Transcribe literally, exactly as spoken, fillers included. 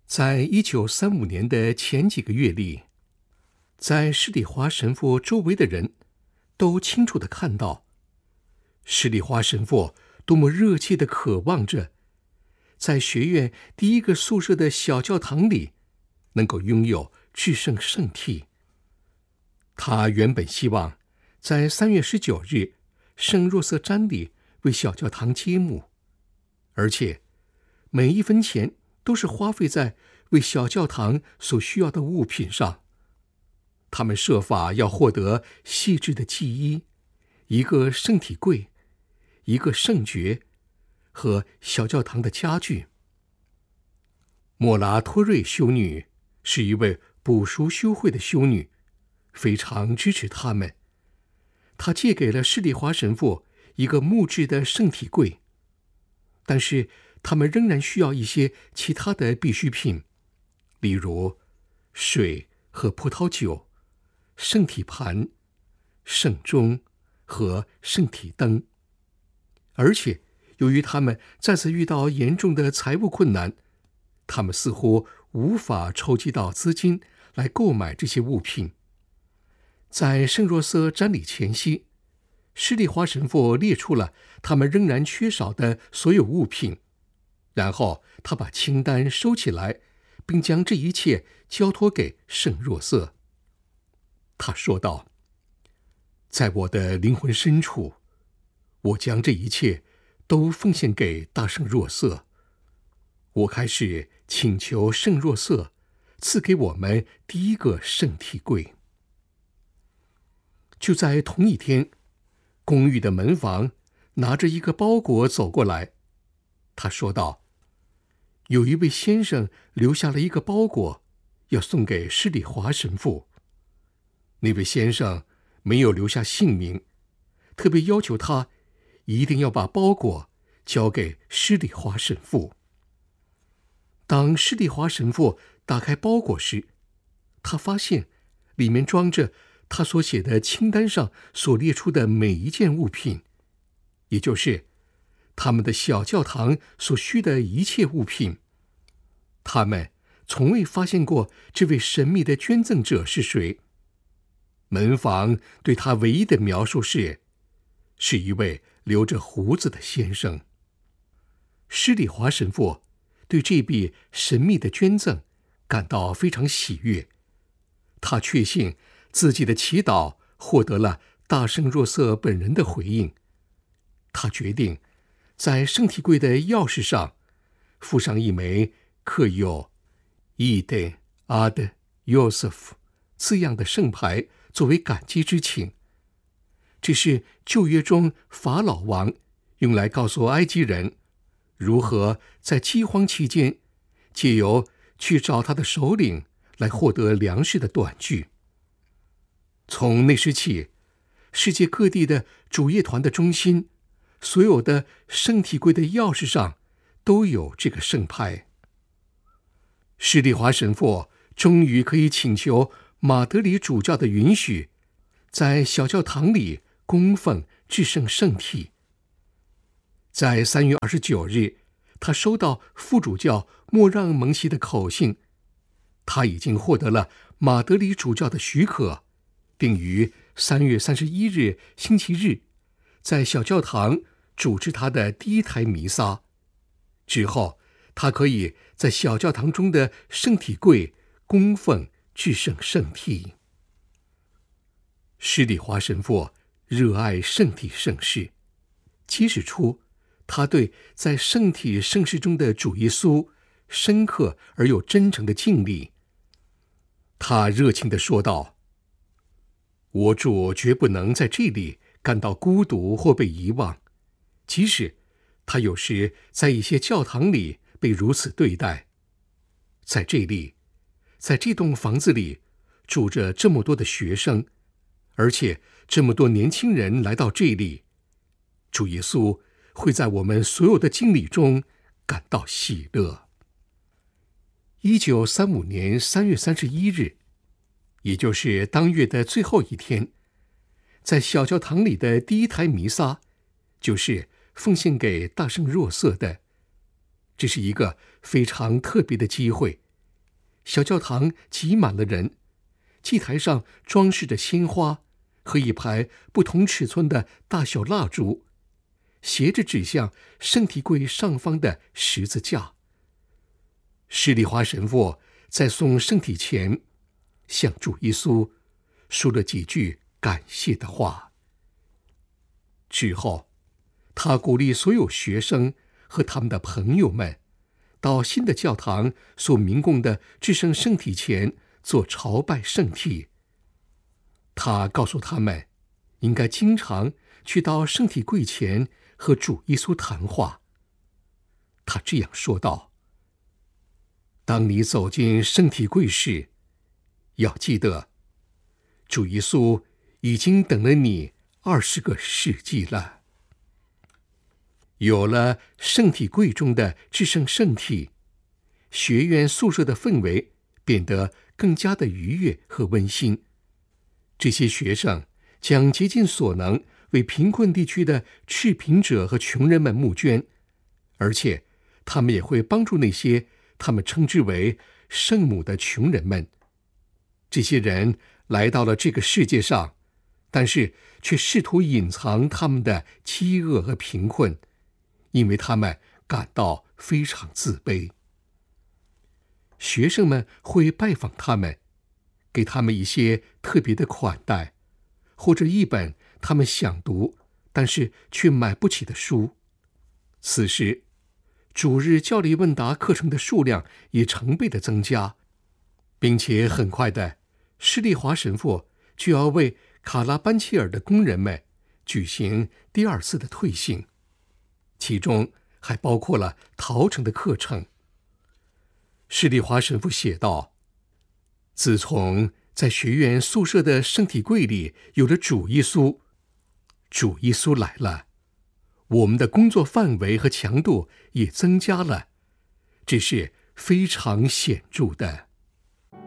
在一九三五年的前几个月里，在施里华神父周围的人都清楚地看到，施里华神父多么热切地渴望着，在学院第一个宿舍的小教堂里，能够拥有至圣圣体。他原本希望在三月十九日圣若瑟瞻礼为小教堂揭幕，而且每一分钱都是花费在为小教堂所需要的物品上。他们设法要获得细致的记忆，一个圣体柜，一个圣爵和小教堂的家具。莫拉托瑞修女是一位补赎修会的修女，非常支持他们。她借给了施里华神父一个木质的圣体柜，但是他们仍然需要一些其他的必需品，例如水和葡萄酒、圣体盘、圣钟和圣体灯。而且由于他们再次遇到严重的财务困难，他们似乎无法筹集到资金来购买这些物品。在圣若瑟瞻礼前夕，施里华神父列出了他们仍然缺少的所有物品，然后他把清单收起来，并将这一切交托给圣若瑟。他说道：在我的灵魂深处，我将这一切都奉献给大圣若瑟。我开始请求圣若瑟赐给我们第一个圣体柜。就在同一天，公寓的门房拿着一个包裹走过来。他说道：有一位先生留下了一个包裹，要送给施里华神父。那位先生没有留下姓名，特别要求他一定要把包裹交给施里华神父。当施里华神父打开包裹时，他发现里面装着他所写的清单上所列出的每一件物品，也就是他们的小教堂所需的一切物品。他们从未发现过这位神秘的捐赠者是谁。门房对他唯一的描述是，是一位留着胡子的先生。施里华神父对这笔神秘的捐赠感到非常喜悦，他确信自己的祈祷获得了大圣若瑟本人的回应。他决定在圣体柜的钥匙上附上一枚刻有 Ide ad Iosef 字样的圣牌作为感激之情。这是旧约中法老王用来告诉埃及人如何在饥荒期间借由去找他的首领来获得粮食的短句。从那时起，世界各地的主业团的中心，所有的圣体柜的钥匙上都有这个圣牌。施里华神父终于可以请求马德里主教的允许，在小教堂里供奉至圣圣体。在三月二十九日，他收到副主教莫让蒙西的口信，他已经获得了马德里主教的许可，并于三月三十一日星期日在小教堂主持他的第一台弥撒。之后他可以在小教堂中的圣体柜供奉至圣圣体。施里华神父热爱圣体圣事，揭示出他对在圣体圣事中的主耶稣深刻而又真诚的敬礼。他热情地说道：我主绝不能在这里感到孤独或被遗忘，即使他有时在一些教堂里被如此对待。在这里，在这栋房子里住着这么多的学生，而且这么多年轻人来到这里，主耶稣会在我们所有的经历中感到喜乐。一九三五年三月三十一日，也就是当月的最后一天，在小教堂里的第一台弥撒，就是奉献给大圣若瑟的。这是一个非常特别的机会， 小教堂挤满了人，祭台上装饰着鲜花和一排不同尺寸的大小蜡烛，斜着指向圣体柜上方的十字架。施礼华神父在送圣体前，向主耶稣说了几句感谢的话。之后，他鼓励所有学生和他们的朋友们到新的教堂所明供的至圣圣体前做朝拜圣体。他告诉他们，应该经常去到圣体柜前和主耶稣谈话。他这样说道：当你走进圣体柜时，要记得，主耶稣已经等了你二十个世纪了。有了圣体柜中的至圣圣体，学院宿舍的氛围变得更加的愉悦和温馨。这些学生将竭尽所能为贫困地区的赤贫者和穷人们募捐，而且他们也会帮助那些他们称之为圣母的穷人们。这些人来到了这个世界上，但是却试图隐藏他们的饥饿和贫困，因为他们感到非常自卑。学生们会拜访他们，给他们一些特别的款待，或者一本他们想读但是却买不起的书。此时，主日教理问答课程的数量也成倍的增加，并且很快的，施利华神父就要为卡拉班切尔的工人们举行第二次的退信，其中还包括了陶城的课程。施利华神父写道：自从在学院宿舍的圣体柜里有了主耶稣，主耶稣来了，我们的工作范围和强度也增加了，这是非常显著的。